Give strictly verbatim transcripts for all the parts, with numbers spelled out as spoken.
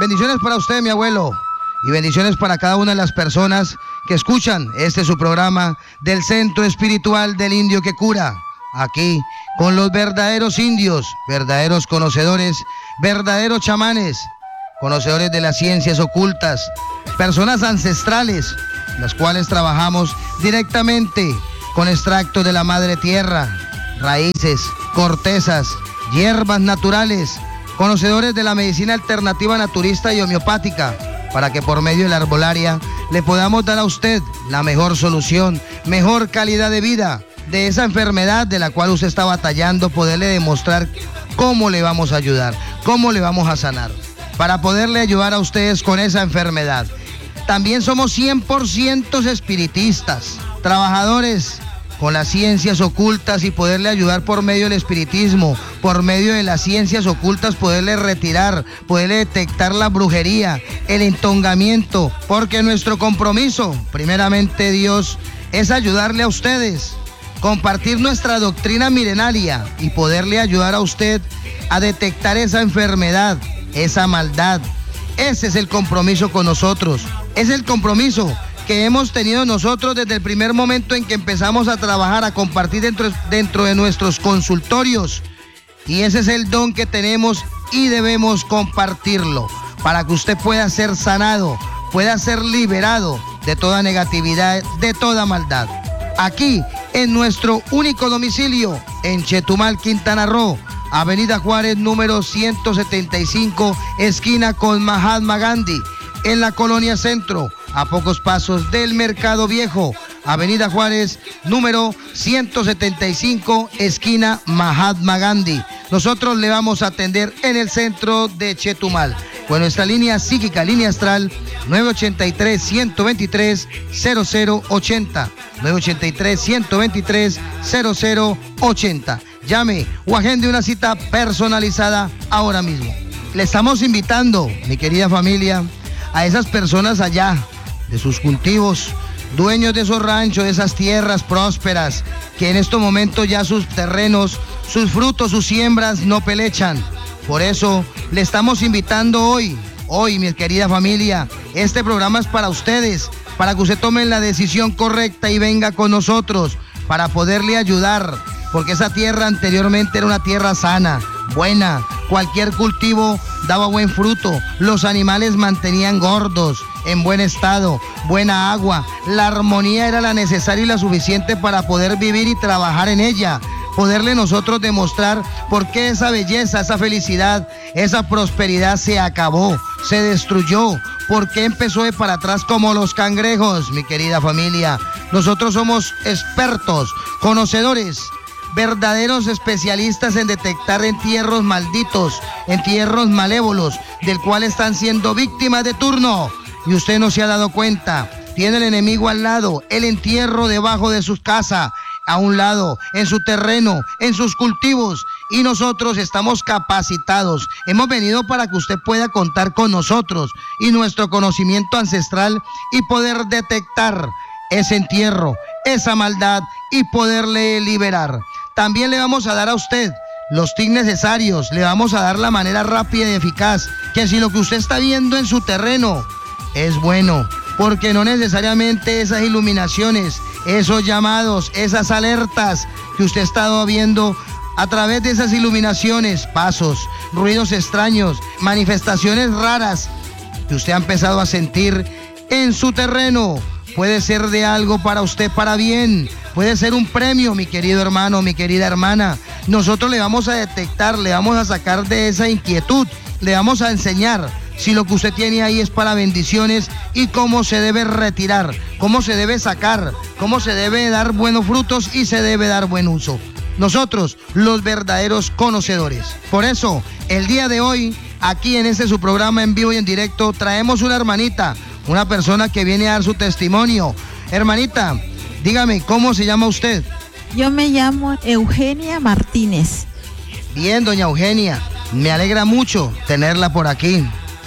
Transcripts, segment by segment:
Bendiciones para usted, mi abuelo, y bendiciones para cada una de las personas que escuchan este su programa del Centro Espiritual del Indio que Cura. Aquí, con los verdaderos indios, verdaderos conocedores, verdaderos chamanes, conocedores de las ciencias ocultas, personas ancestrales, las cuales trabajamos directamente con extractos de la madre tierra, raíces, cortezas, hierbas naturales, conocedores de la medicina alternativa naturista y homeopática, para que por medio de la herbolaria le podamos dar a usted la mejor solución, mejor calidad de vida de esa enfermedad de la cual usted está batallando, poderle demostrar cómo le vamos a ayudar, cómo le vamos a sanar, para poderle ayudar a ustedes con esa enfermedad. También somos cien por ciento espiritistas, trabajadores con las ciencias ocultas y poderle ayudar por medio del espiritismo, por medio de las ciencias ocultas, poderle retirar, poderle detectar la brujería, el entongamiento, porque nuestro compromiso, primeramente Dios, es ayudarle a ustedes, compartir nuestra doctrina milenaria y poderle ayudar a usted a detectar esa enfermedad, esa maldad. Ese es el compromiso con nosotros, es el compromiso que hemos tenido nosotros desde el primer momento en que empezamos a trabajar, a compartir dentro, dentro de nuestros consultorios. Y ese es el don que tenemos y debemos compartirlo para que usted pueda ser sanado, pueda ser liberado de toda negatividad, de toda maldad. Aquí, en nuestro único domicilio, en Chetumal, Quintana Roo, Avenida Juárez, número ciento setenta y cinco, esquina con Mahatma Gandhi, en la Colonia Centro, a pocos pasos del Mercado Viejo. Avenida Juárez, número ciento setenta y cinco, esquina Mahatma Gandhi. Nosotros le vamos a atender en el centro de Chetumal, con nuestra línea psíquica, línea astral, nueve ochenta y tres, ciento veintitrés, cero cero ochenta, nueve ochenta y tres, ciento veintitrés, cero cero ochenta. Llame o agende una cita personalizada ahora mismo. Le estamos invitando, mi querida familia, a esas personas allá, de sus cultivos, dueños de esos ranchos, de esas tierras prósperas, que en estos momentos ya sus terrenos, sus frutos, sus siembras no pelechan. Por eso le estamos invitando hoy, hoy, mi querida familia, este programa es para ustedes, para que usted tome la decisión correcta y venga con nosotros, para poderle ayudar, porque esa tierra anteriormente era una tierra sana, buena, cualquier cultivo daba buen fruto, los animales mantenían gordos, en buen estado, buena agua, la armonía era la necesaria y la suficiente para poder vivir y trabajar en ella, poderle nosotros demostrar por qué esa belleza, esa felicidad, esa prosperidad se acabó, se destruyó, por qué empezó de para atrás como los cangrejos, mi querida familia. Nosotros somos expertos, conocedores, verdaderos especialistas en detectar entierros malditos, entierros malévolos, del cual están siendo víctimas de turno. Y usted no se ha dado cuenta, tiene el enemigo al lado, el entierro debajo de su casa, a un lado, en su terreno, en sus cultivos. Y nosotros estamos capacitados, hemos venido para que usted pueda contar con nosotros y nuestro conocimiento ancestral y poder detectar ese entierro, esa maldad y poderle liberar. También le vamos a dar a usted los tips necesarios, le vamos a dar la manera rápida y eficaz, que si lo que usted está viendo en su terreno es bueno, porque no necesariamente esas iluminaciones, esos llamados, esas alertas que usted ha estado viendo a través de esas iluminaciones, pasos, ruidos extraños, manifestaciones raras que usted ha empezado a sentir en su terreno, puede ser de algo para usted, para bien. Puede ser un premio, mi querido hermano, mi querida hermana. Nosotros le vamos a detectar, le vamos a sacar de esa inquietud, le vamos a enseñar si lo que usted tiene ahí es para bendiciones y cómo se debe retirar, cómo se debe sacar, cómo se debe dar buenos frutos y se debe dar buen uso. Nosotros, los verdaderos conocedores. Por eso, el día de hoy, aquí en este su programa en vivo y en directo, traemos una hermanita, una persona que viene a dar su testimonio. Hermanita, dígame, ¿cómo se llama usted? Yo me llamo Eugenia Martínez. Bien, doña Eugenia, me alegra mucho tenerla por aquí.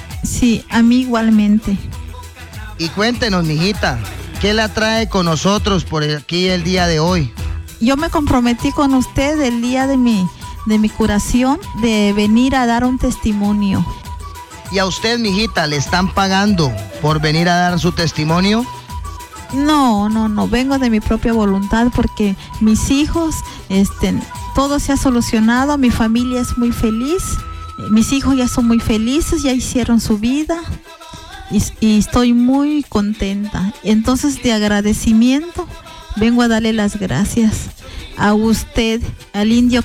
Sí, a mí igualmente. Y cuéntenos, mijita, ¿qué la trae con nosotros por aquí el día de hoy? Yo me comprometí con usted el día de mi, de mi curación, de venir a dar un testimonio. ¿Y a usted, mijita, le están pagando por venir a dar su testimonio? No, no, no, vengo de mi propia voluntad porque mis hijos, este, todo se ha solucionado, mi familia es muy feliz, mis hijos ya son muy felices, ya hicieron su vida y, y estoy muy contenta. Entonces, de agradecimiento, vengo a darle las gracias a usted, al indio